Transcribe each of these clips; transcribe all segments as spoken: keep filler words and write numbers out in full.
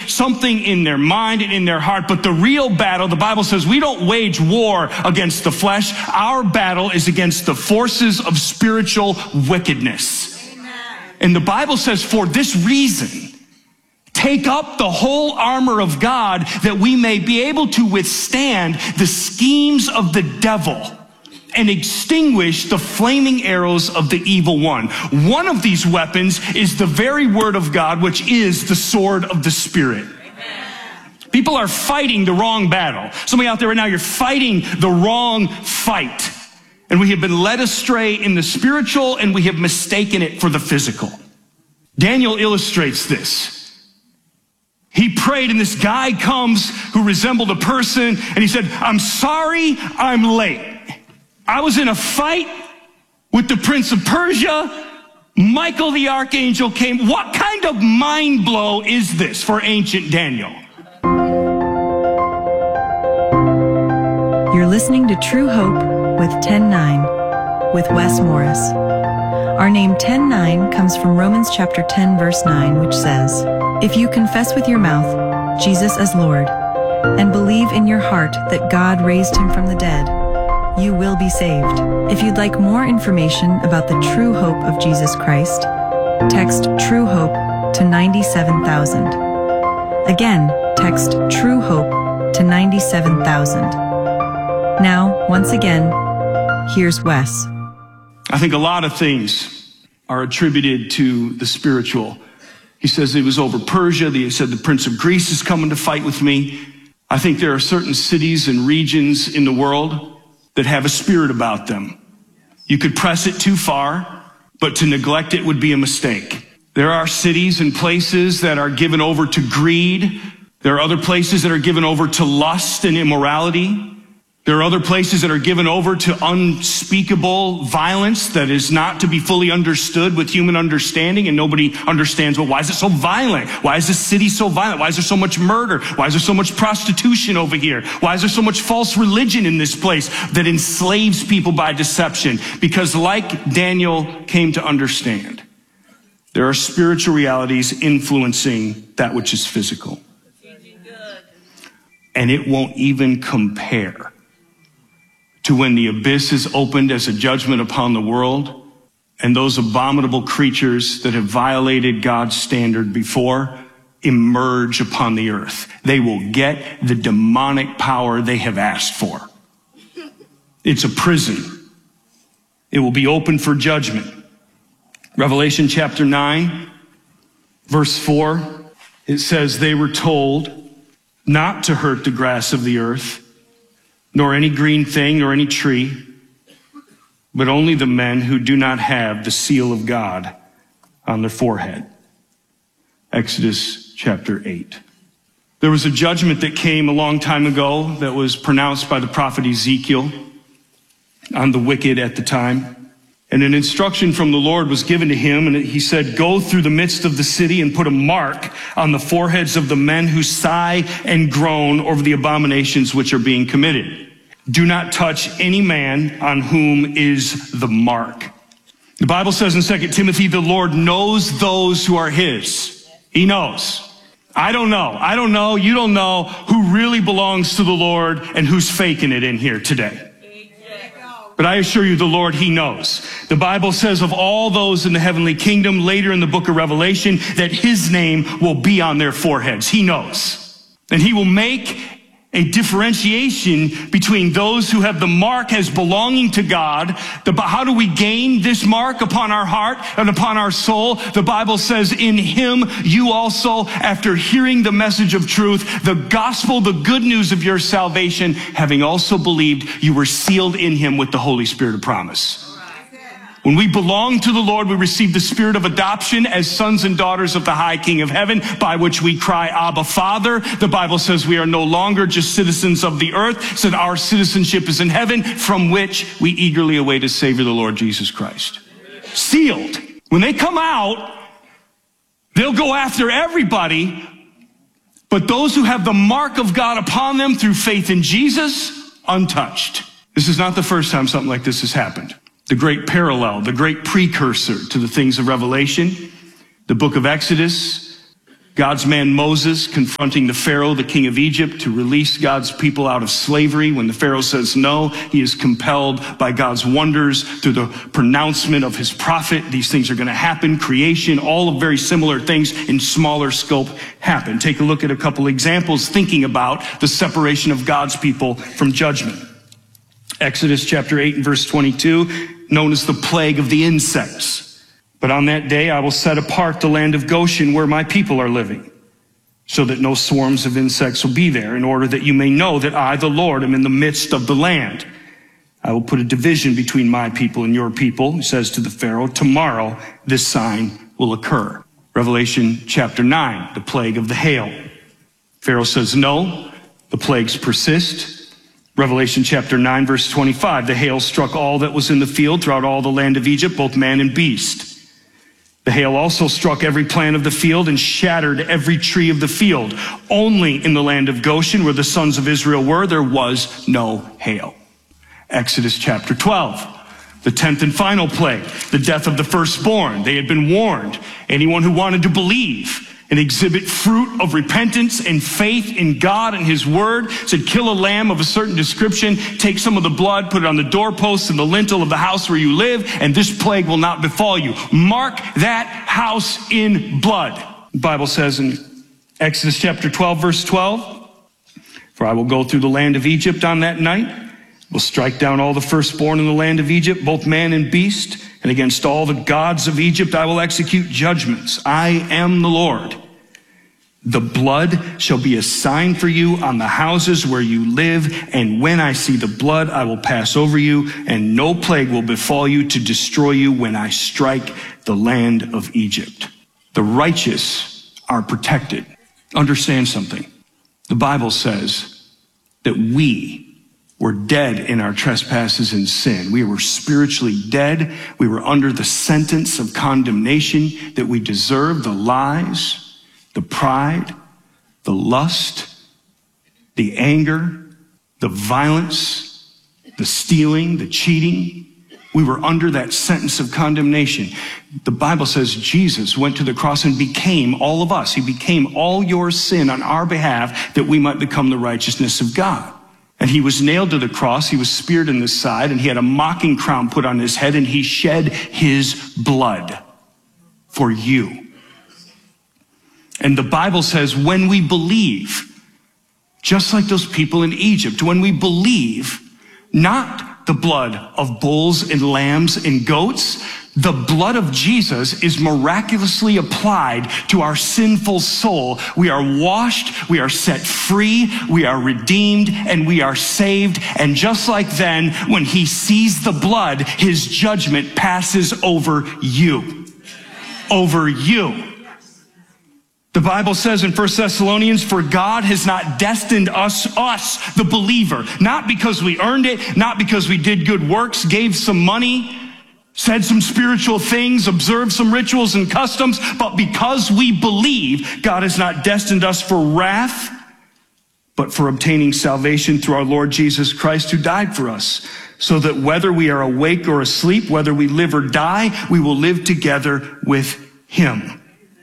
something in their mind and in their heart. But the real battle, the Bible says, we don't wage war against the flesh. Our battle is against the forces of spiritual wickedness. Amen. And the Bible says, for this reason, take up the whole armor of God that we may be able to withstand the schemes of the devil and extinguish the flaming arrows of the evil one. One of these weapons is the very word of God, which is the sword of the Spirit. Amen. People are fighting the wrong battle. Somebody out there right now, you're fighting the wrong fight. And we have been led astray in the spiritual, and we have mistaken it for the physical. Daniel illustrates this. He prayed, and this guy comes who resembled a person, and he said, I'm sorry I'm late. I was in a fight with the prince of Persia. Michael the archangel came. What kind of mind blow is this for ancient Daniel? You're listening to True Hope with ten nine with Wes Morris. Our name ten nine comes from Romans chapter ten verse nine, which says, if you confess with your mouth Jesus as Lord and believe in your heart that God raised him from the dead, you will be saved. If you'd like more information about the true hope of Jesus Christ, text True Hope to ninety-seven thousand. Again, text True Hope to ninety-seven thousand. Now, once again, here's Wes. I think a lot of things are attributed to the spiritual. He says it was over Persia. He said the prince of Greece is coming to fight with me. I think there are certain cities and regions in the world that have a spirit about them. You could press it too far, but to neglect it would be a mistake. There are cities and places that are given over to greed. There are other places that are given over to lust and immorality. There are other places that are given over to unspeakable violence that is not to be fully understood with human understanding, and nobody understands, well, why is it so violent? Why is this city so violent? Why is there so much murder? Why is there so much prostitution over here? Why is there so much false religion in this place that enslaves people by deception? Because like Daniel came to understand, there are spiritual realities influencing that which is physical. And it won't even compare to when the abyss is opened as a judgment upon the world, and those abominable creatures that have violated God's standard before emerge upon the earth. They will get the demonic power they have asked for. It's a prison. It will be open for judgment. Revelation chapter nine, verse four, it says, they were told not to hurt the grass of the earth, nor any green thing, nor any tree, but only the men who do not have the seal of God on their forehead. Exodus chapter eight. There was a judgment that came a long time ago that was pronounced by the prophet Ezekiel on the wicked at the time. And an instruction from the Lord was given to him, and he said, go through the midst of the city and put a mark on the foreheads of the men who sigh and groan over the abominations which are being committed. Do not touch any man on whom is the mark. The Bible says in Second Timothy, the Lord knows those who are his. He knows. I don't know. I don't know. You don't know who really belongs to the Lord and who's faking it in here today. But I assure you, the Lord, he knows. The Bible says of all those in the heavenly kingdom later in the book of Revelation that his name will be on their foreheads. He knows. And he will make a differentiation between those who have the mark as belonging to God. The, how do we gain this mark upon our heart and upon our soul? The Bible says, in him you also, after hearing the message of truth, the gospel, the good news of your salvation, having also believed, you were sealed in him with the Holy Spirit of promise. When we belong to the Lord, we receive the spirit of adoption as sons and daughters of the high King of heaven, by which we cry, Abba, Father. The Bible says we are no longer just citizens of the earth, so that our citizenship is in heaven, from which we eagerly await a Savior, the Lord Jesus Christ. Sealed. When they come out, they'll go after everybody, but those who have the mark of God upon them through faith in Jesus, untouched. This is not the first time something like this has happened. The great parallel, the great precursor to the things of Revelation, the book of Exodus, God's man Moses confronting the Pharaoh, the king of Egypt, to release God's people out of slavery. When the Pharaoh says no, he is compelled by God's wonders through the pronouncement of his prophet. These things are going to happen. Creation, all of very similar things in smaller scope happen. Take a look at a couple examples thinking about the separation of God's people from judgment. Exodus chapter eight and verse twenty-two, known as the plague of the insects. But on that day I will set apart the land of Goshen where my people are living, so that no swarms of insects will be there, in order that you may know that I, the Lord, am in the midst of the land. I will put a division between my people and your people, he says to the Pharaoh. Tomorrow this sign will occur. Revelation chapter nine, the plague of the hail. Pharaoh says no, the plagues persist. Revelation chapter nine, verse twenty-five, the hail struck all that was in the field throughout all the land of Egypt, both man and beast. The hail also struck every plant of the field and shattered every tree of the field. Only in the land of Goshen, where the sons of Israel were, there was no hail. Exodus chapter twelve, the tenth and final plague, the death of the firstborn. They had been warned. Anyone who wanted to believe and exhibit fruit of repentance and faith in God and his word said, kill a lamb of a certain description, take some of the blood, put it on the doorposts and the lintel of the house where you live, and this plague will not befall you. Mark that house in blood. The Bible says in Exodus chapter twelve, verse twelve, for I will go through the land of Egypt on that night, will strike down all the firstborn in the land of Egypt, both man and beast, and against all the gods of Egypt I will execute judgments. I am the Lord. The blood shall be a sign for you on the houses where you live, and when I see the blood, I will pass over you, and no plague will befall you to destroy you when I strike the land of Egypt. The righteous are protected. Understand something. The Bible says that we were dead in our trespasses and sin. We were spiritually dead. We were under the sentence of condemnation that we deserved, the lies, the pride, the lust, the anger, the violence, the stealing, the cheating. We were under that sentence of condemnation. The Bible says Jesus went to the cross and became all of us. He became all your sin on our behalf that we might become the righteousness of God. And he was nailed to the cross, he was speared in the side, and he had a mocking crown put on his head, and he shed his blood for you. And the Bible says when we believe, just like those people in Egypt, when we believe, not the blood of bulls and lambs and goats, the blood of Jesus is miraculously applied to our sinful soul. We are washed, we are set free, we are redeemed, and we are saved. And just like then, when he sees the blood, his judgment passes over you. Over you. The Bible says in First Thessalonians, for God has not destined us, us, the believer, not because we earned it, not because we did good works, gave some money, said some spiritual things, observed some rituals and customs, but because we believe, God has not destined us for wrath, but for obtaining salvation through our Lord Jesus Christ, who died for us, so that whether we are awake or asleep, whether we live or die, we will live together with him.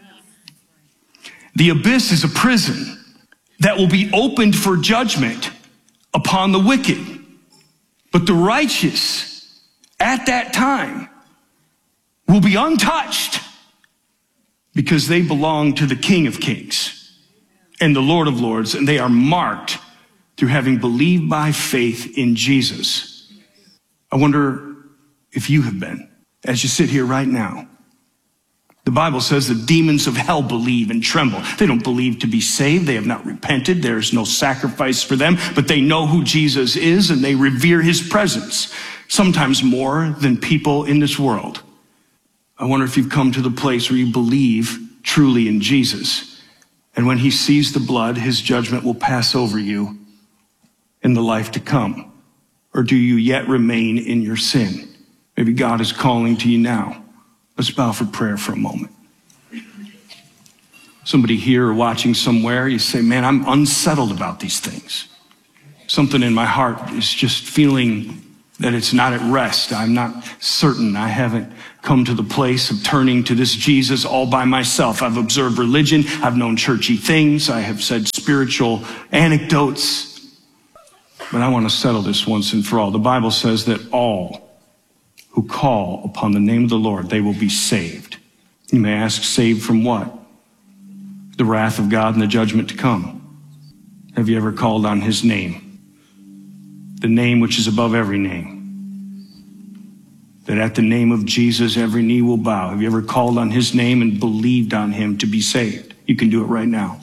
The abyss is a prison that will be opened for judgment upon the wicked, but the righteous at that time will be untouched because they belong to the King of Kings and the Lord of Lords, and they are marked through having believed by faith in Jesus. I wonder if you have been, as you sit here right now. The Bible says the demons of hell believe and tremble. They don't believe to be saved. They have not repented. There is no sacrifice for them, but they know who Jesus is and they revere his presence, sometimes more than people in this world. I wonder if you've come to the place where you believe truly in Jesus, and when he sees the blood, his judgment will pass over you in the life to come. Or do you yet remain in your sin? Maybe God is calling to you now. Let's bow for prayer for a moment. Somebody here or watching somewhere, you say, man, I'm unsettled about these things. Something in my heart is just feeling that it's not at rest. I'm not certain. I haven't come to the place of turning to this Jesus all by myself. I've observed religion. I've known churchy things. I have said spiritual anecdotes. But I want to settle this once and for all. The Bible says that all who call upon the name of the Lord, they will be saved. You may ask, saved from what? The wrath of God and the judgment to come. Have you ever called on his name? The name which is above every name. That at the name of Jesus, every knee will bow. Have you ever called on his name and believed on him to be saved? You can do it right now.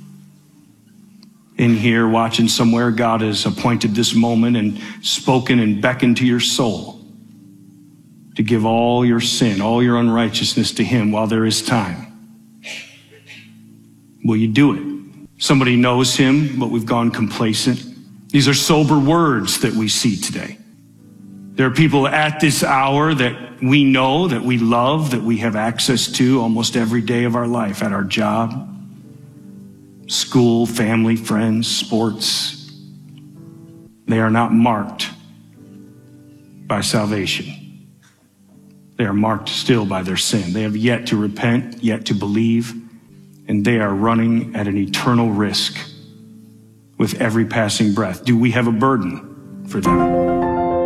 In here, watching somewhere, God has appointed this moment and spoken and beckoned to your soul to give all your sin, all your unrighteousness to him while there is time. Will you do it? Somebody knows him, but we've gone complacent. These are sober words that we see today. There are people at this hour that we know, that we love, that we have access to almost every day of our life, at our job, school, family, friends, sports. They are not marked by salvation. They are marked still by their sin. They have yet to repent, yet to believe, and they are running at an eternal risk with every passing breath. Do we have a burden for them?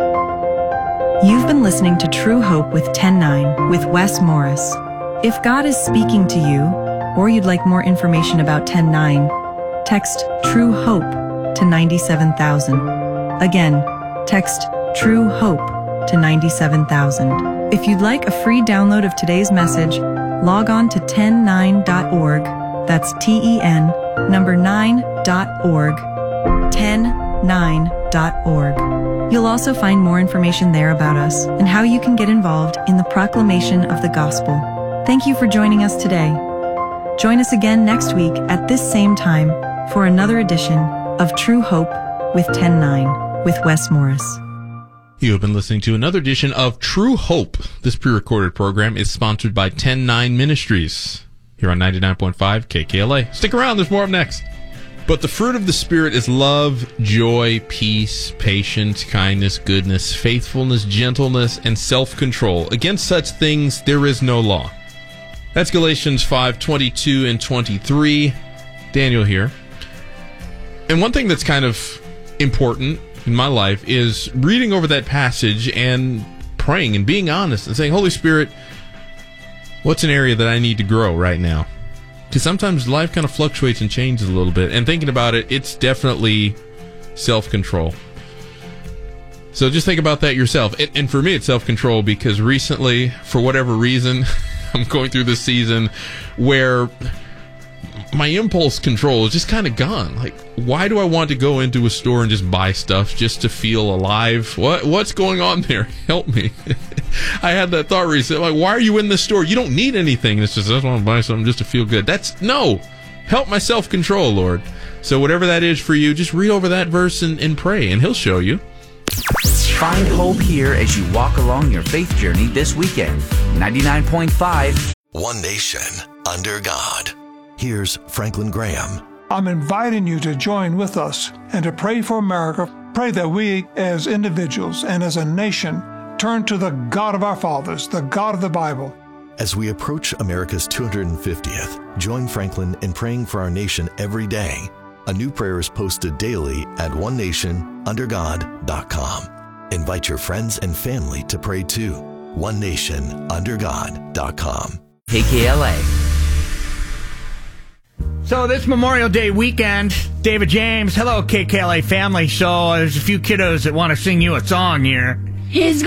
You've been listening to True Hope with ten nine with Wes Morris. If God is speaking to you, or you'd like more information about ten nine, text True Hope to ninety-seven thousand. Again, text True Hope to ninety-seven thousand. If you'd like a free download of today's message, log on to ten nine dot org. That's T E N number nine dot org. ten nine dot org. You'll also find more information there about us and how you can get involved in the proclamation of the gospel. Thank you for joining us today. Join us again next week at this same time for another edition of True Hope with ten nine with Wes Morris. You have been listening to another edition of True Hope. This pre-recorded program is sponsored by ten nine Ministries here on ninety-nine point five K K L A. Stick around, there's more up next. But the fruit of the Spirit is love, joy, peace, patience, kindness, goodness, faithfulness, gentleness, and self-control. Against such things there is no law. That's Galatians five twenty-two and twenty-three. Daniel here. And one thing that's kind of important in my life is reading over that passage and praying and being honest and saying, Holy Spirit, what's an area that I need to grow right now? Because sometimes life kind of fluctuates and changes a little bit. And thinking about it, it's definitely self-control. So just think about that yourself. And, and for me, it's self-control because recently, for whatever reason, I'm going through this season where my impulse control is just kind of gone. Like, why do I want to go into a store and just buy stuff just to feel alive? What What's going on there? Help me. I had that thought recently. Like, why are you in this store? You don't need anything. It's just, I just want to buy something just to feel good. That's, no. Help my self-control, Lord. So whatever that is for you, just read over that verse and, and pray, and he'll show you. Find hope here as you walk along your faith journey this weekend. ninety-nine point five. One Nation Under God. Here's Franklin Graham. I'm inviting you to join with us and to pray for America. Pray that we as individuals and as a nation turn to the God of our fathers, the God of the Bible. As we approach America's two hundred fiftieth, join Franklin in praying for our nation every day. A new prayer is posted daily at one nation under god dot com. Invite your friends and family to pray too. one nation under god dot com. K K L A. So this Memorial Day weekend, David James, hello K K L A family. So there's a few kiddos that want to sing you a song here. He's